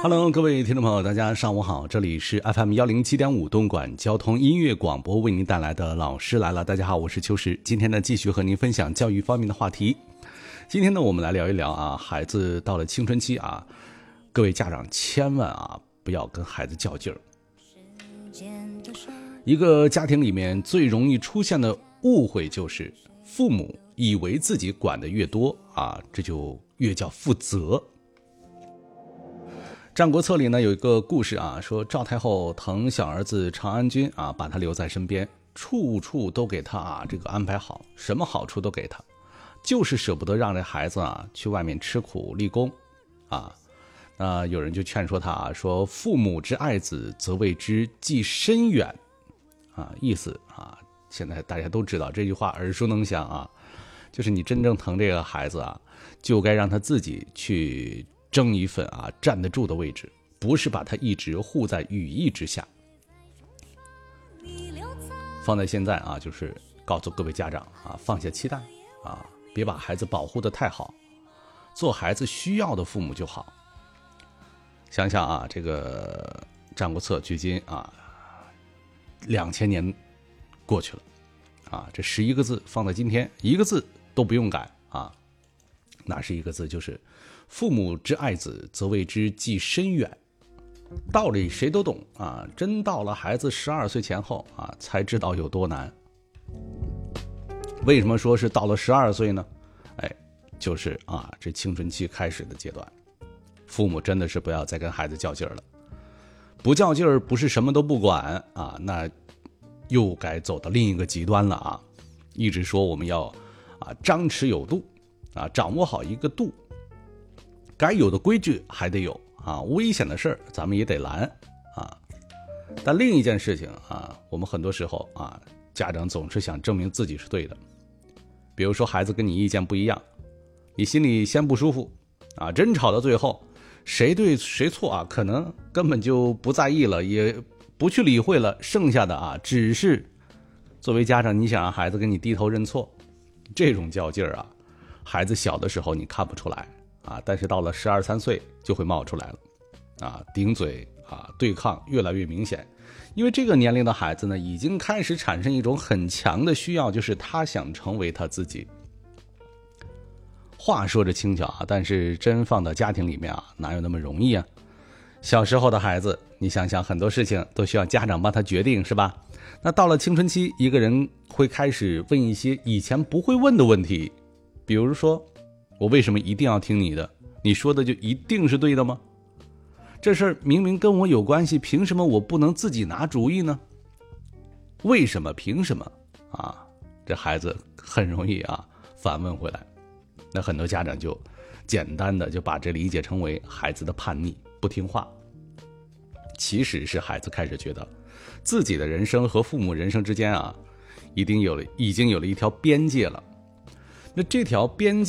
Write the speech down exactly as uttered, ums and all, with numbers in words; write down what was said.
Hello， 各位听众朋友，大家上午好，这里是 F M 一零七点五 东莞交通音乐广播为您带来的老师来了。大家好，我是秋实，今天呢继续和您分享教育方面的话题。今天呢我们来聊一聊啊，孩子到了青春期啊，各位家长千万啊不要跟孩子较劲儿。一个家庭里面最容易出现的误会就是父母以为自己管得越多啊，这就越叫负责。战国策里呢有一个故事啊，说赵太后疼小儿子长安君啊，把他留在身边，处处都给他啊这个安排好，什么好处都给他，就是舍不得让这孩子啊去外面吃苦立功啊。那有人就劝说他啊，说父母之爱子，则为之计深远啊，意思啊，现在大家都知道这句话耳熟能详啊，就是你真正疼这个孩子啊，就该让他自己去争一份啊站得住的位置，不是把他一直护在羽翼之下。放在现在啊，就是告诉各位家长啊，放下期待啊，别把孩子保护得太好，做孩子需要的父母就好。想想啊，这个战国策距今啊两千年过去了啊，这十一个字放在今天，一个字都不用改啊。哪是一个字？就是父母之爱子，则为之计深远。道理谁都懂啊，真到了孩子十二岁前后啊，才知道有多难。为什么说是到了十二岁呢？哎，就是啊，这青春期开始的阶段，父母真的是不要再跟孩子较劲儿了。不较劲儿不是什么都不管啊，那又该走到另一个极端了啊。一直说我们要啊张弛有度啊，掌握好一个度。该有的规矩还得有啊，危险的事儿咱们也得拦啊。但另一件事情啊，我们很多时候啊，家长总是想证明自己是对的。比如说孩子跟你意见不一样，你心里先不舒服啊，真吵到最后，谁对谁错啊，可能根本就不在意了，也不去理会了，剩下的啊，只是作为家长，你想让孩子跟你低头认错，这种较劲儿啊，孩子小的时候你看不出来。啊，但是到了十二三岁就会冒出来了，啊，顶嘴啊，对抗越来越明显，因为这个年龄的孩子呢，已经开始产生一种很强的需要，就是他想成为他自己。话说着轻巧啊，但是真放到家庭里面啊，哪有那么容易啊？小时候的孩子，你想想，很多事情都需要家长帮他决定，是吧？那到了青春期，一个人会开始问一些以前不会问的问题，比如说，我为什么一定要听你的？你说的就一定是对的吗？这事儿明明跟我有关系，凭什么我不能自己拿主意呢？为什么？凭什么？啊，这孩子很容易啊反问回来。那很多家长就简单的就把这理解成为孩子的叛逆，不听话。其实是孩子开始觉得自己的人生和父母人生之间啊，一定有了已经有了一条边界了。那这条边界